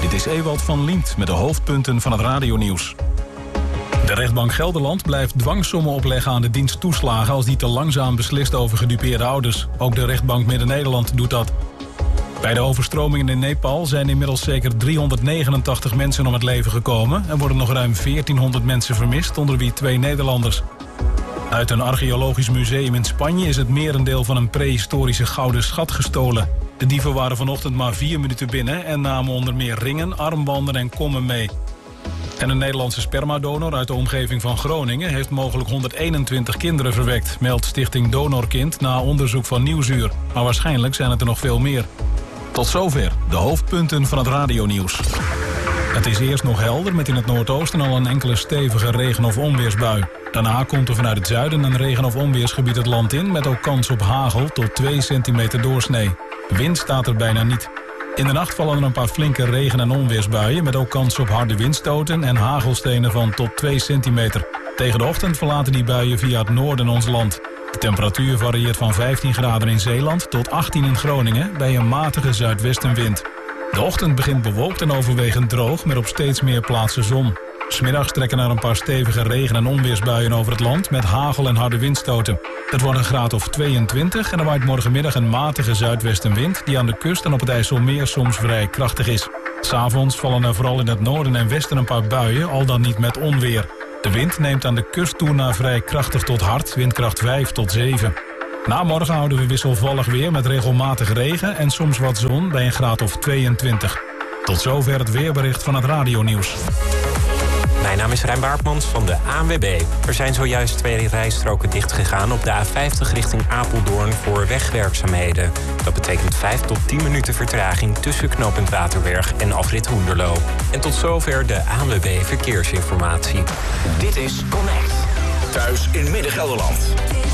Dit is Ewald van Liemt met de hoofdpunten van het radionieuws. De rechtbank Gelderland blijft dwangsommen opleggen aan de dienst toeslagen als die te langzaam beslist over gedupeerde ouders. Ook de rechtbank Midden-Nederland doet dat. Bij de overstromingen in Nepal zijn inmiddels zeker 389 mensen om het leven gekomen. Er worden nog ruim 1400 mensen vermist, onder wie 2 Nederlanders. Uit een archeologisch museum in Spanje is het merendeel van een prehistorische gouden schat gestolen. De dieven waren vanochtend maar 4 minuten binnen en namen onder meer ringen, armbanden en kommen mee. En een Nederlandse spermadonor uit de omgeving van Groningen heeft mogelijk 121 kinderen verwekt, meldt Stichting Donorkind na onderzoek van Nieuwsuur. Maar waarschijnlijk zijn het er nog veel meer. Tot zover de hoofdpunten van het radionieuws. Het is eerst nog helder met in het noordoosten al een enkele stevige regen- of onweersbui. Daarna komt er vanuit het zuiden een regen- of onweersgebied het land in met ook kans op hagel tot 2 centimeter doorsnee. Wind staat er bijna niet. In de nacht vallen er een paar flinke regen- en onweersbuien met ook kans op harde windstoten en hagelstenen van tot 2 centimeter. Tegen de ochtend verlaten die buien via het noorden ons land. De temperatuur varieert van 15 graden in Zeeland tot 18 in Groningen bij een matige zuidwestenwind. De ochtend begint bewolkt en overwegend droog met op steeds meer plaatsen zon. 'S Middags trekken er een paar stevige regen- en onweersbuien over het land met hagel en harde windstoten. Het wordt een graad of 22 en er waait morgenmiddag een matige zuidwestenwind die aan de kust en op het IJsselmeer soms vrij krachtig is. 'S Avonds vallen er vooral in het noorden en westen een paar buien, al dan niet met onweer. De wind neemt aan de kust toe naar vrij krachtig tot hard, windkracht 5 tot 7. Na morgen houden we wisselvallig weer met regelmatig regen en soms wat zon bij een graad of 22. Tot zover het weerbericht van het radionieuws. Mijn naam is Rijn Baartmans van de ANWB. Er zijn zojuist 2 rijstroken dichtgegaan op de A50 richting Apeldoorn voor wegwerkzaamheden. Dat betekent 5 tot 10 minuten vertraging tussen knooppunt Waterberg en afrit Hoenderloo. En tot zover de ANWB Verkeersinformatie. Dit is Connect. Thuis in Midden-Gelderland.